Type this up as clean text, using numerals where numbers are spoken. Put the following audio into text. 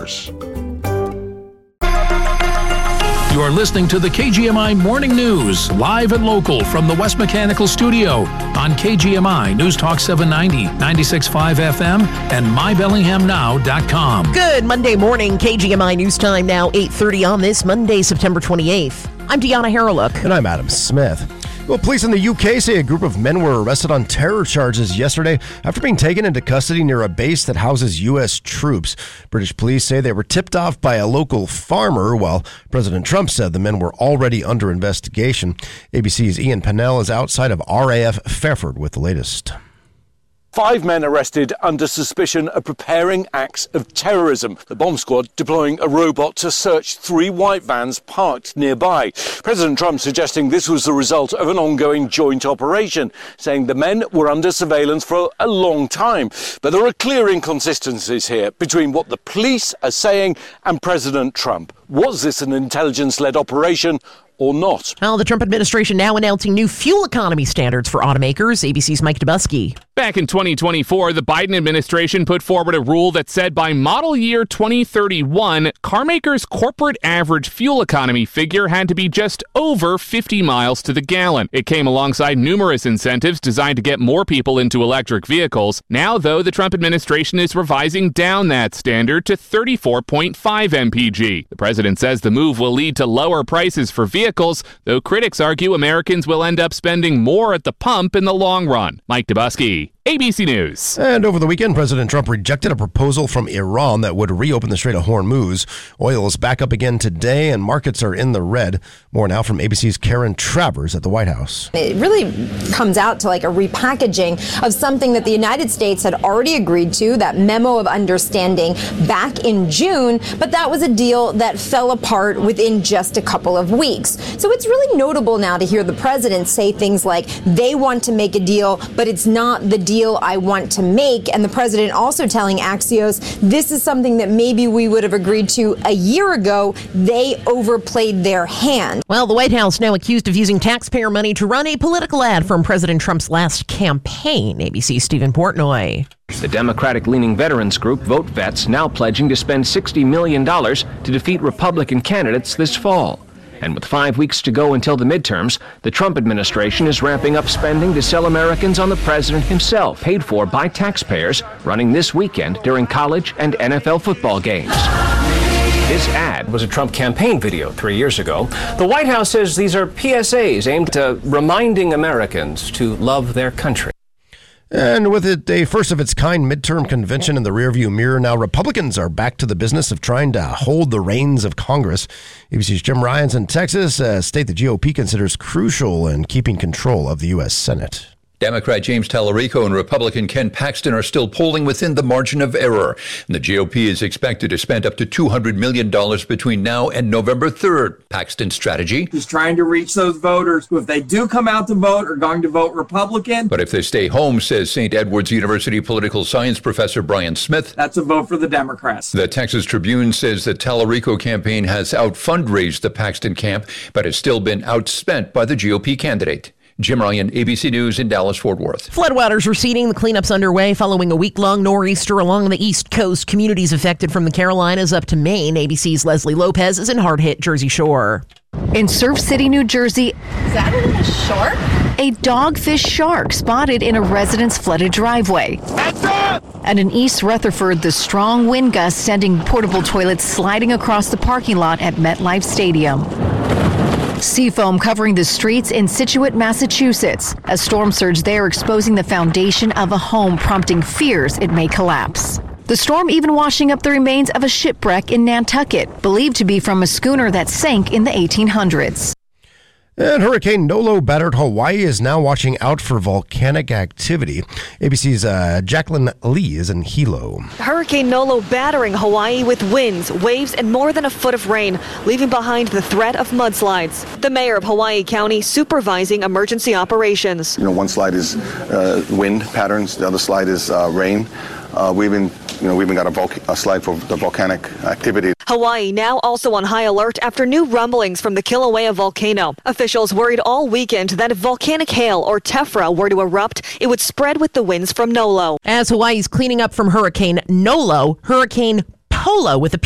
hours. You're listening to the KGMI Morning News, live and local from the West Mechanical Studio on KGMI News Talk 790, 96.5 FM, and MyBellinghamNow.com. Good Monday morning, KGMI News Time now, 8:30 on this Monday, September 28th. I'm Deanna Harreluk. And I'm Adam Smith. Well, police in the UK say a group of men were arrested on terror charges yesterday after being taken into custody near a base that houses U.S. troops. British police say they were tipped off by a local farmer, while President Trump said the men were already under investigation. ABC's Ian Pennell is outside of RAF Fairford with the latest. 5 men arrested under suspicion of preparing acts of terrorism. The bomb squad deploying a robot to search 3 white vans parked nearby. President Trump suggesting this was the result of an ongoing joint operation, saying the men were under surveillance for a long time. But there are clear inconsistencies here between what the police are saying and President Trump. Was this an intelligence-led operation or not? Well, the Trump administration now announcing new fuel economy standards for automakers. ABC's Mike Dubusky. Back in 2024, the Biden administration put forward a rule that said by model year 2031, car makers' corporate average fuel economy figure had to be just over 50 miles to the gallon. It came alongside numerous incentives designed to get more people into electric vehicles. Now, though, the Trump administration is revising down that standard to 34.5 mpg. The president says the move will lead to lower prices for vehicles, though critics argue Americans will end up spending more at the pump in the long run. Mike Dubusky, ABC News. And over the weekend, President Trump rejected a proposal from Iran that would reopen the Strait of Hormuz. Oil is back up again today, and markets are in the red. More now from ABC's Karen Travers at the White House. It really comes out to like a repackaging of something that the United States had already agreed to, that memo of understanding back in June, but that was a deal that fell apart within just a couple of weeks. So it's really notable now to hear the president say things like they want to make a deal, but it's not the deal I want to make. And the president also telling Axios, this is something that maybe we would have agreed to a year ago. They overplayed their hand. Well, the White House now accused of using taxpayer money to run a political ad from President Trump's last campaign. ABC's Stephen Portnoy. The Democratic-leaning veterans group Vote Vets now pledging to spend $60 million to defeat Republican candidates this fall. And with 5 weeks to go until the midterms, the Trump administration is ramping up spending to sell Americans on the president himself, paid for by taxpayers, running this weekend during college and NFL football games. This ad was a Trump campaign video 3 years ago. The White House says these are PSAs aimed at reminding Americans to love their country. And with it a first-of-its-kind midterm convention in the rearview mirror, now Republicans are back to the business of trying to hold the reins of Congress. ABC's Jim Ryans in Texas state the GOP considers crucial in keeping control of the U.S. Senate. Democrat James Tallarico and Republican Ken Paxton are still polling within the margin of error. And the GOP is expected to spend up to $200 million between now and November 3rd. Paxton's strategy is trying to reach those voters who, if they do come out to vote, are going to vote Republican. But if they stay home, says St. Edward's University political science professor Brian Smith, that's a vote for the Democrats. The Texas Tribune says the Tallarico campaign has out-fundraised the Paxton camp, but has still been outspent by the GOP candidate. Jim Ryan, ABC News in Dallas-Fort Worth. Floodwaters receding. The cleanup's underway following a week-long nor'easter along the East Coast. Communities affected from the Carolinas up to Maine. ABC's Leslie Lopez is in hard-hit Jersey Shore. In Surf City, New Jersey, is that a shark? A dogfish shark spotted in a resident's flooded driveway. And in East Rutherford, the strong wind gusts sending portable toilets sliding across the parking lot at MetLife Stadium. Seafoam covering the streets in Scituate, Massachusetts. A storm surge there exposing the foundation of a home, prompting fears it may collapse. The storm even washing up the remains of a shipwreck in Nantucket, believed to be from a schooner that sank in the 1800s. And Hurricane Nolo battered Hawaii is now watching out for volcanic activity. ABC's Jacqueline Lee is in Hilo. Hurricane Nolo battering Hawaii with winds, waves, and more than a foot of rain, leaving behind the threat of mudslides. The mayor of Hawaii County supervising emergency operations. One slide is wind patterns, the other slide is rain. We even got a slide for the volcanic activity. Hawaii now also on high alert after new rumblings from the Kilauea volcano. Officials worried all weekend that if volcanic hail or tephra were to erupt, it would spread with the winds from Nolo. As Hawaii's cleaning up from Hurricane Nolo, Hurricane Polo with a